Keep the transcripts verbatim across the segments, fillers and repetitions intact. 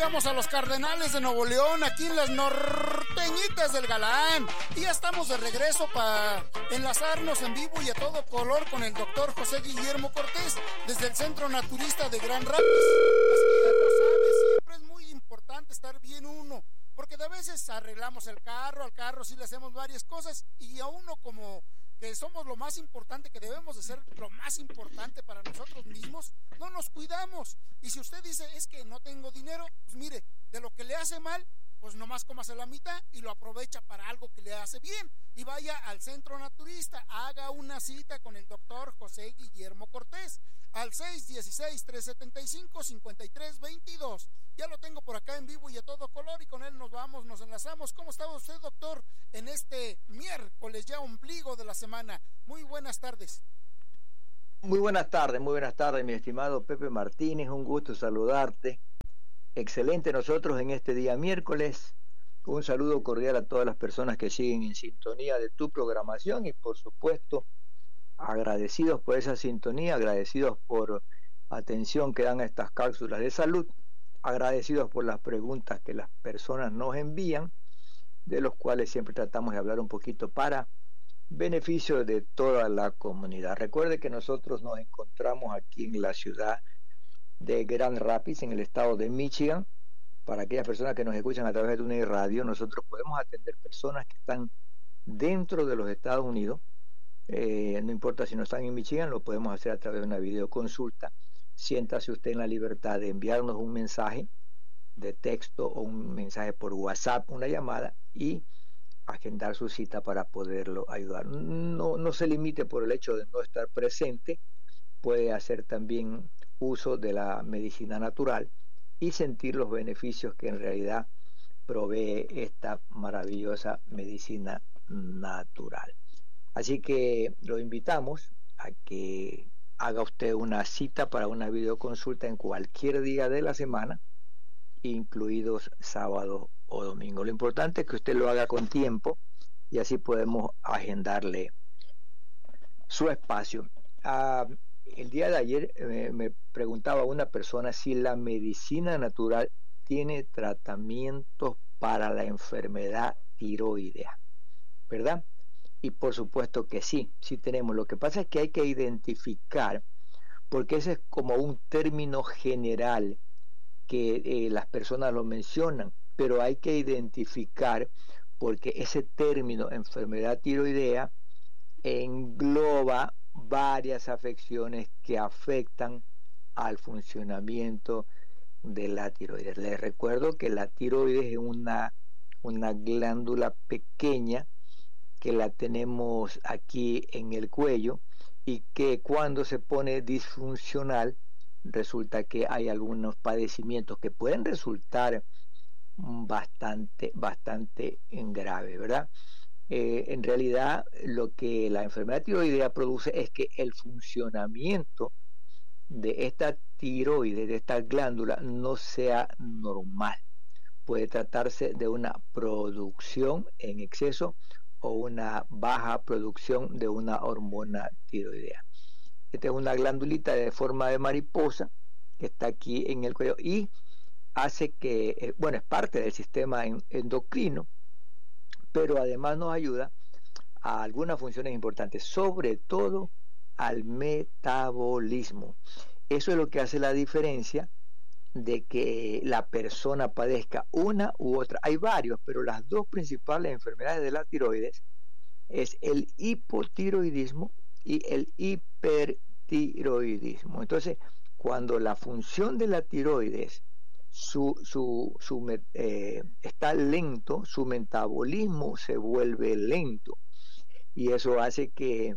escuchamos a los Cardenales de Nuevo León aquí en las norteñitas del Galán. Y ya estamos de regreso para enlazarnos en vivo y a todo color con el doctor José Guillermo Cortés desde el Centro Naturista de Gran Rapids. Así que ya lo sabes, siempre es muy importante estar bien uno, porque de veces arreglamos el carro, al carro sí le hacemos varias cosas y a uno como que somos lo más importante, que debemos de ser lo más importante para nosotros mismos, no nos cuidamos. Y si usted dice, es que no tengo dinero, pues mire, de lo que le hace mal, pues nomás cómase la mitad y lo aprovecha para algo que le hace bien. Y vaya al Centro Naturista, haga una cita con el doctor José Guillermo Cortés al seis uno seis, tres siete cinco, cinco tres dos dos. Ya lo tengo por acá en vivo y a todo color y con él nos vamos, nos enlazamos. ¿Cómo está usted, doctor, en este miércoles ya ombligo de la semana? Muy buenas tardes. Muy buenas tardes, muy buenas tardes, mi estimado Pepe Martínez, un gusto saludarte. Excelente nosotros en este día miércoles. Un saludo cordial a todas las personas que siguen en sintonía de tu programación y por supuesto agradecidos por esa sintonía, agradecidos por atención que dan a estas cápsulas de salud, agradecidos por las preguntas que las personas nos envían, de los cuales siempre tratamos de hablar un poquito para beneficio de toda la comunidad. Recuerde que nosotros nos encontramos aquí en la ciudad de Grand Rapids, en el estado de Michigan. Para aquellas personas que nos escuchan a través de TuneIn Radio, nosotros podemos atender personas que están dentro de los Estados Unidos. Eh, no importa si no están en Michigan, lo podemos hacer a través de una videoconsulta. Siéntase usted en la libertad de enviarnos un mensaje de texto o un mensaje por WhatsApp, una llamada, y agendar su cita para poderlo ayudar. No, no se limite por el hecho de no estar presente, puede hacer también uso de la medicina natural y sentir los beneficios que en realidad provee esta maravillosa medicina natural. Así que lo invitamos a que haga usted una cita para una videoconsulta en cualquier día de la semana, incluidos sábado o domingo. Lo importante es que usted lo haga con tiempo y así podemos agendarle su espacio. Ah, el día de ayer eh, me preguntaba una persona si la medicina natural tiene tratamientos para la enfermedad tiroidea, ¿verdad? Y por supuesto que sí, sí tenemos. Lo que pasa es que hay que identificar, porque ese es como un término general que eh, las personas lo mencionan, pero hay que identificar porque ese término enfermedad tiroidea engloba varias afecciones que afectan al funcionamiento de la tiroides. Les recuerdo que la tiroides es una, una glándula pequeña que la tenemos aquí en el cuello y que cuando se pone disfuncional resulta que hay algunos padecimientos que pueden resultar bastante, bastante grave, ¿verdad? Eh, en realidad lo que la enfermedad tiroidea produce es que el funcionamiento de esta tiroides, de esta glándula, no sea normal. Puede tratarse de una producción en exceso o una baja producción de una hormona tiroidea. Esta es una glandulita de forma de mariposa que está aquí en el cuello y hace que, eh, bueno, es parte del sistema endocrino, pero además nos ayuda a algunas funciones importantes, sobre todo al metabolismo. Eso es lo que hace la diferencia de que la persona padezca una u otra. Hay varios, pero las dos principales enfermedades de la tiroides es el hipotiroidismo y el hipertiroidismo. Entonces, cuando la función de la tiroides su, su, su, eh, está lento, su metabolismo se vuelve lento y eso hace que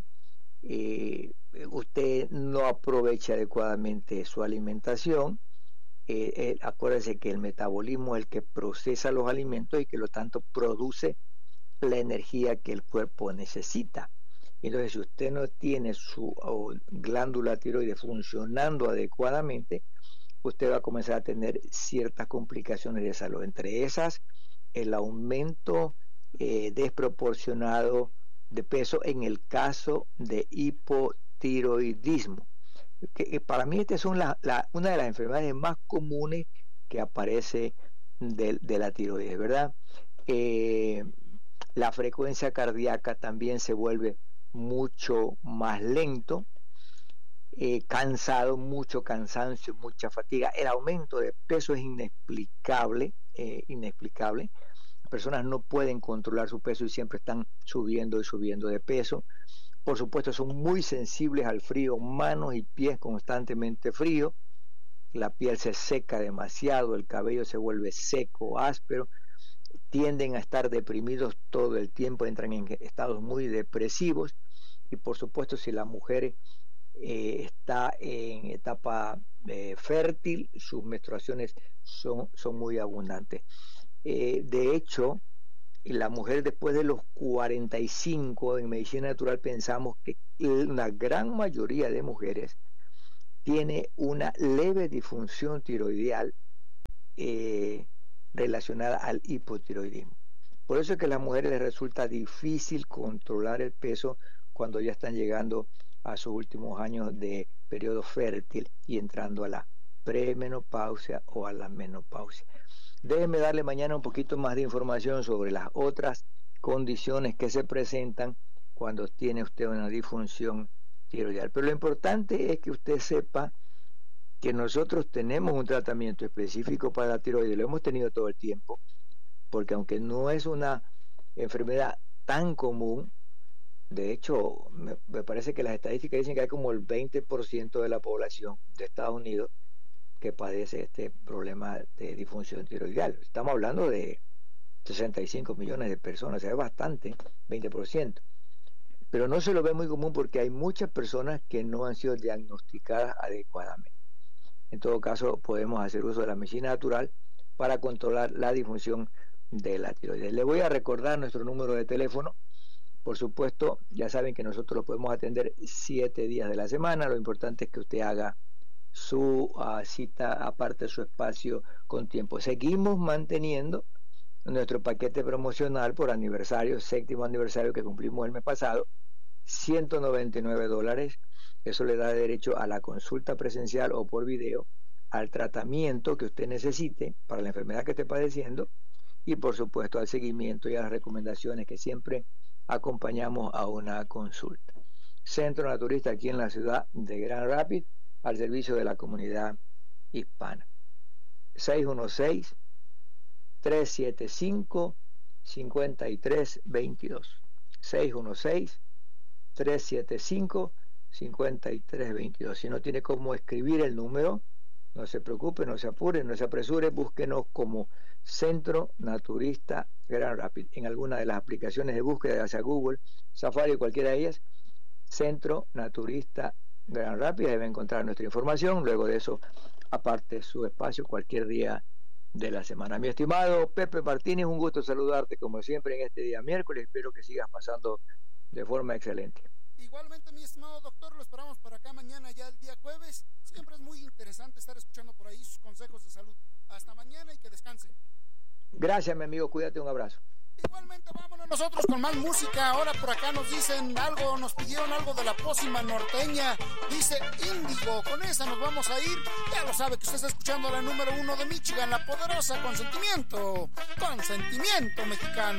eh, usted no aproveche adecuadamente su alimentación. Eh, eh, acuérdense que el metabolismo es el que procesa los alimentos y que lo tanto produce la energía que el cuerpo necesita. Entonces, si usted no tiene su oh, glándula tiroides funcionando adecuadamente, usted va a comenzar a tener ciertas complicaciones de salud. Entre esas, el aumento eh, desproporcionado de peso en el caso de hipotiroidismo. Que, que para mí estas son la, la, una de las enfermedades más comunes que aparece de, de la tiroides, ¿verdad? Eh, la frecuencia cardíaca también se vuelve mucho más lento, eh, cansado, mucho cansancio, mucha fatiga. El aumento de peso es inexplicable, eh, inexplicable. Las personas no pueden controlar su peso y siempre están subiendo y subiendo de peso. Por supuesto, son muy sensibles al frío, manos y pies constantemente frío. La piel se seca demasiado, el cabello se vuelve seco, áspero. Tienden a estar deprimidos todo el tiempo, entran en estados muy depresivos. Y por supuesto, si la mujer eh, está en etapa eh, fértil, sus menstruaciones son, son muy abundantes. Eh, de hecho, la mujer después de los cuarenta y cinco, en medicina natural pensamos que una gran mayoría de mujeres tiene una leve disfunción tiroideal eh, relacionada al hipotiroidismo. Por eso es que a las mujeres les resulta difícil controlar el peso cuando ya están llegando a sus últimos años de periodo fértil y entrando a la premenopausia o a la menopausia. Déjeme darle mañana un poquito más de información sobre las otras condiciones que se presentan cuando tiene usted una disfunción tiroideal. Pero lo importante es que usted sepa que nosotros tenemos un tratamiento específico para la tiroides, lo hemos tenido todo el tiempo, porque aunque no es una enfermedad tan común, de hecho, me, me parece que las estadísticas dicen que hay como el veinte por ciento de la población de Estados Unidos que padece este problema de disfunción tiroideal. Estamos hablando de sesenta y cinco millones de personas, o sea, es bastante, veinte por ciento. Pero no se lo ve muy común porque hay muchas personas que no han sido diagnosticadas adecuadamente. En todo caso, podemos hacer uso de la medicina natural para controlar la disfunción de la tiroides. Le voy a recordar nuestro número de teléfono. Por supuesto, ya saben que nosotros lo podemos atender siete días de la semana. Lo importante es que usted haga su uh, cita aparte de su espacio con tiempo. Seguimos manteniendo nuestro paquete promocional por aniversario, séptimo aniversario que cumplimos el mes pasado, ciento noventa y nueve dólares. Eso le da derecho a la consulta presencial o por video, al tratamiento que usted necesite para la enfermedad que esté padeciendo y por supuesto al seguimiento y a las recomendaciones que siempre acompañamos a una consulta. Centro Naturista aquí en la ciudad de Grand Rapids, al servicio de la comunidad hispana. seis uno seis, tres siete cinco, cinco tres dos dos. seis uno seis, tres siete cinco, cinco tres dos dos. Si no tiene cómo escribir el número, no se preocupe, no se apure, no se apresure, búsquenos como Centro Naturista Grand Rapids en alguna de las aplicaciones de búsqueda, ya sea Google, Safari o cualquiera de ellas. Centro Naturista Grand Rapids, debe encontrar nuestra información. Luego de eso, aparte su espacio cualquier día de la semana. Mi estimado Pepe Martínez, un gusto saludarte como siempre en este día miércoles. Espero que sigas pasando de forma excelente. Igualmente, mi estimado doctor, lo esperamos para acá mañana ya el día jueves. Siempre es muy interesante estar escuchando por ahí sus consejos de salud. Hasta mañana y que descanse. Gracias, mi amigo, cuídate, un abrazo. Igualmente, vámonos nosotros con más música. Ahora por acá nos dicen algo, nos pidieron algo de la pócima norteña. Dice Índigo, con esa nos vamos a ir. Ya lo sabe que usted está escuchando la número uno de Michigan, la poderosa Consentimiento. Consentimiento mexicano.